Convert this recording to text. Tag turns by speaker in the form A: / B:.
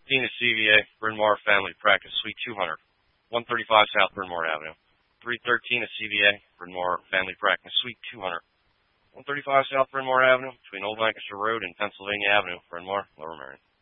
A: is CVA, Bryn Mawr Family Practice, Suite 200, 135 South Bryn Mawr Avenue. 313 is CVA, Bryn Mawr Family Practice, Suite 200, 135 South Bryn Mawr Avenue, between Old Lancaster Road and Pennsylvania Avenue, Bryn Mawr, Lower Merion.